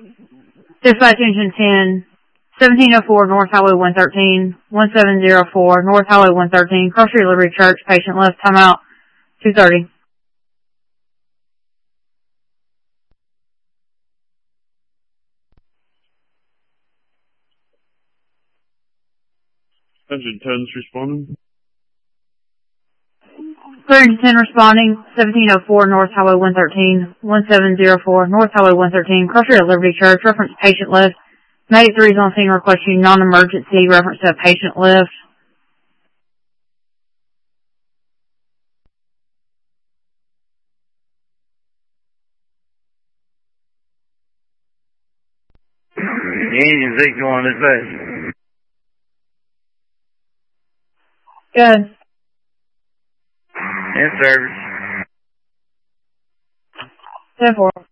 Dispatch Engine 10, 1704 North Highway 113, 1704 North Highway 113, Cross Street Liberty Church, patient left, timeout, 2:30. Engine 10's responding. 310 responding, 1704 North Highway 113, 1704 North Highway 113, Cross Street Liberty Church, reference patient left. Medic 3 is on scene requesting non-emergency, reference to patient left. Union 61 dispatch. Good. In service. 10-4.